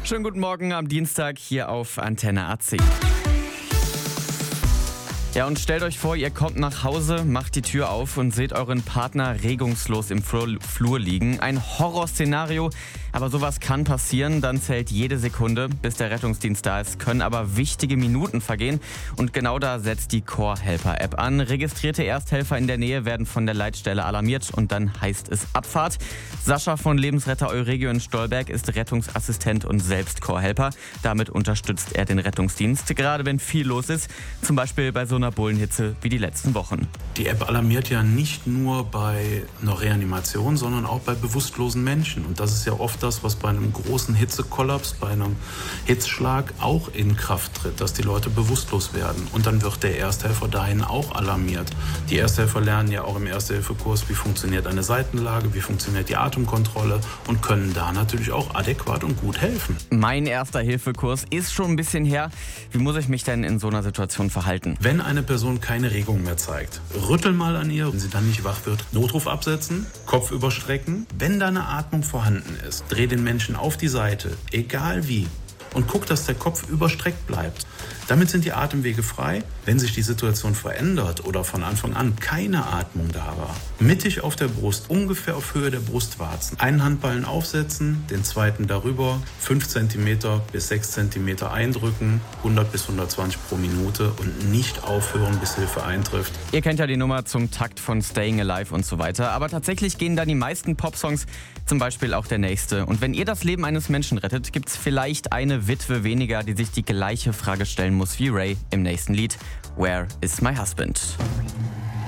Schönen guten Morgen am Dienstag hier auf Antenne AC. Ja, und stellt euch vor, ihr kommt nach Hause, macht die Tür auf und seht euren Partner regungslos im Flur liegen. Ein Horrorszenario, aber sowas kann passieren. Dann zählt jede Sekunde, bis der Rettungsdienst da ist, können aber wichtige Minuten vergehen. Und genau da setzt die Core-Helper-App an. Registrierte Ersthelfer in der Nähe werden von der Leitstelle alarmiert und dann heißt es Abfahrt. Sascha von Lebensretter Euregio in Stolberg ist Rettungsassistent und selbst Core-Helper. Damit unterstützt er den Rettungsdienst, gerade wenn viel los ist, zum Beispiel bei so einer Bullenhitze wie die letzten Wochen. Die App alarmiert ja nicht nur bei einer Reanimation, sondern auch bei bewusstlosen Menschen. Und das ist ja oft das, was bei einem großen Hitzekollaps, bei einem Hitzschlag auch in Kraft tritt, dass die Leute bewusstlos werden. Und dann wird der Ersthelfer dahin auch alarmiert. Die Ersthelfer lernen ja auch im Erste-Hilfe-Kurs, wie funktioniert eine Seitenlage, wie funktioniert die Atemkontrolle und können da natürlich auch adäquat und gut helfen. Mein Erster-Hilfe-Kurs ist schon ein bisschen her. Wie muss ich mich denn in so einer Situation verhalten? Wenn eine Person keine Regung mehr zeigt, rüttel mal an ihr, wenn sie dann nicht wach wird. Notruf absetzen, Kopf überstrecken. Wenn da eine Atmung vorhanden ist, dreh den Menschen auf die Seite, egal wie, und guck, dass der Kopf überstreckt bleibt. Damit sind die Atemwege frei. Wenn sich die Situation verändert oder von Anfang an keine Atmung da war, mittig auf der Brust, ungefähr auf Höhe der Brustwarzen, einen Handballen aufsetzen, den zweiten darüber, 5 cm bis 6 cm eindrücken, 100 bis 120 pro Minute und nicht aufhören, bis Hilfe eintrifft. Ihr kennt ja die Nummer zum Takt von Staying Alive und so weiter, aber tatsächlich gehen da die meisten Popsongs, zum Beispiel auch der nächste. Und wenn ihr das Leben eines Menschen rettet, gibt's vielleicht eine Witwe weniger, die sich die gleiche Frage stellen muss wie Ray im nächsten Lied. Where is my husband?